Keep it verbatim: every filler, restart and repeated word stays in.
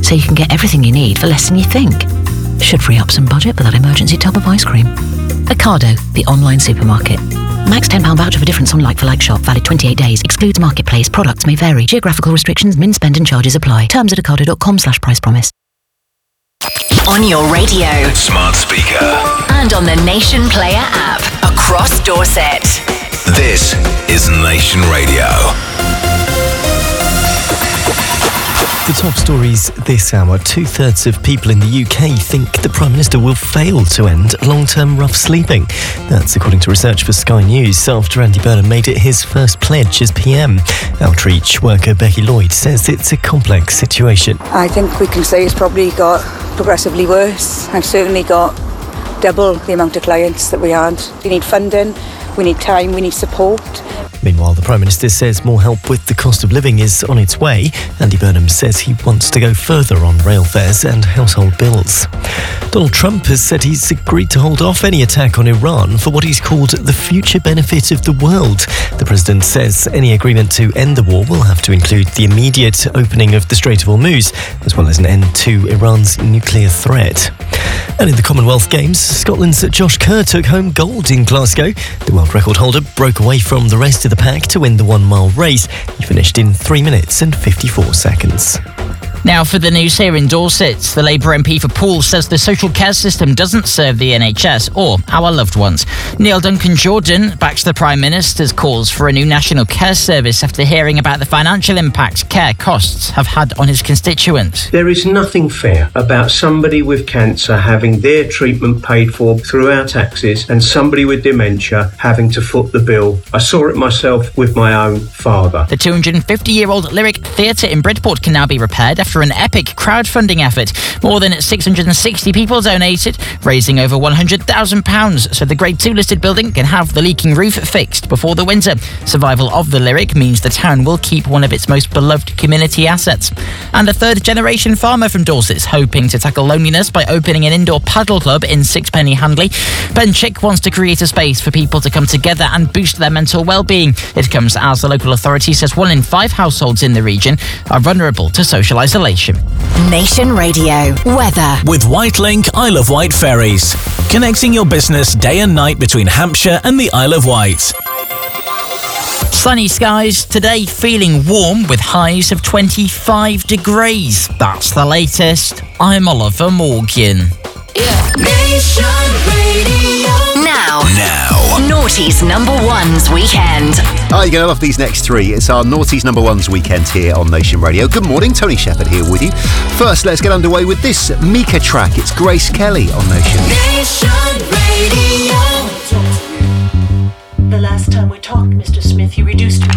so you can get everything you need for less than you think. Should free up some budget for that emergency tub of ice cream. Ocado, the online supermarket. Max ten pounds voucher for difference on like-for-like shop, valid twenty-eight days. Excludes marketplace. Products may vary. Geographical restrictions, min spend and charges apply. Terms at ocado.com slash price promise. On your radio. Smart speaker. And on the Nation Player app. Across Dorset. This is Nation Radio. The top stories this hour. Two-thirds of people in the U K think the Prime Minister will fail to end long-term rough sleeping. That's according to research for Sky News after Andy Burnham made it his first pledge as P M. Outreach worker Becky Lloyd says it's a complex situation. I think we can say it's probably got progressively worse. I've certainly got double the amount of clients that we had. We need funding, we need time, we need support. Meanwhile, the Prime Minister says more help with the cost of living is on its way. Andy Burnham says he wants to go further on rail fares and household bills. Donald Trump has said he's agreed to hold off any attack on Iran for what he's called the future benefit of the world. The president says any agreement to end the war will have to include the immediate opening of the Strait of Hormuz, as well as an end to Iran's nuclear threat. And in the Commonwealth Games, Scotland's Josh Kerr took home gold in Glasgow. The world record holder broke away from the rest of the pack to win the one-mile race. He finished in three minutes and fifty-four seconds. Now for the news here in Dorset. The Labour M P for Poole says the social care system doesn't serve the N H S or our loved ones. Neil Duncan-Jordan backs the Prime Minister's calls for a new national care service after hearing about the financial impact care costs have had on his constituents. There is nothing fair about somebody with cancer having their treatment paid for through our taxes and somebody with dementia having to foot the bill. I saw it myself with my own father. The two hundred fifty-year-old Lyric Theatre in Bridport can now be repaired after an epic crowdfunding effort. More than six hundred sixty people donated, raising over one hundred thousand pounds so the Grade two listed building can have the leaking roof fixed before the winter. Survival of the Lyric means the town will keep one of its most beloved community assets. And a third-generation farmer from Dorset is hoping to tackle loneliness by opening an indoor paddle club in Sixpenny Handley. Ben Chick wants to create a space for people to come together and boost their mental well-being. It comes as the local authority says one in five households in the region are vulnerable to social isolation. Nation Radio. Weather. With Whitelink Isle of Wight ferries. Connecting your business day and night between Hampshire and the Isle of Wight. Sunny skies today, feeling warm with highs of twenty-five degrees. That's the latest. I'm Oliver Morgan. Yeah. Nation Radio. Now. Now. Naughty's Number Ones Weekend. Oh, you're going to love these next three. It's our Naughty's Number Ones Weekend here on Nation Radio. Good morning, Tony Shepherd here with you. First, let's get underway with this Mika track. It's Grace Kelly on Nation. Nation Radio. The last time we talked, Mister Smith, you reduced me